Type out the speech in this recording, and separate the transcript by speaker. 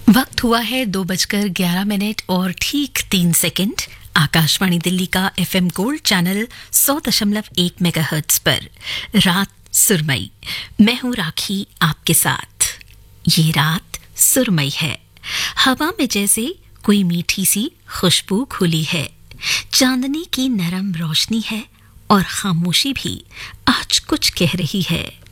Speaker 1: वक्त हुआ है 2:11 और ठीक 3 सेकंड। आकाशवाणी दिल्ली का एफएम गोल्ड चैनल 100.1 मेगाहर्ट्ज पर रात सुरमई। मैं हूं राखी आपके साथ। ये रात सुरमई है। हवा में जैसे कोई मीठी सी खुशबू घुली है। चांदनी की नरम रोशनी है और खामोशी भी आज कुछ कह रही है।